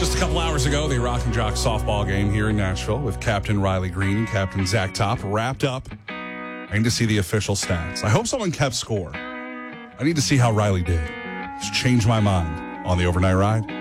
Just a couple hours ago, the Rock and Jock softball game here in Nashville with Captain Riley Green and Captain Zach Top wrapped up. I need to see the official stats. I hope someone kept score. I need to see how Riley did. Just change my mind on the overnight ride.